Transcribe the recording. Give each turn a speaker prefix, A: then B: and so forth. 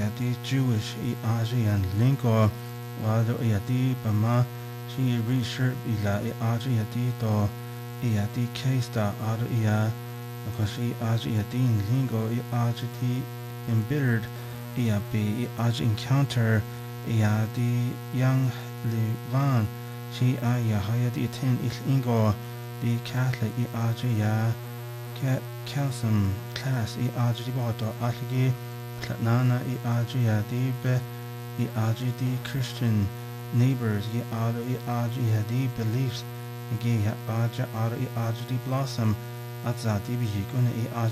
A: the Jewish Asian lingo wado the Bama she research ila Asia to the case da ado because she Asia lingo Asia embittered be Asia encounter the young Livan she hayati ten lingo the Catholic Asia calcium class Asia boto Atligi Nana Asia the Christian neighbors the beliefs Aja blossom at Zati Bihikuna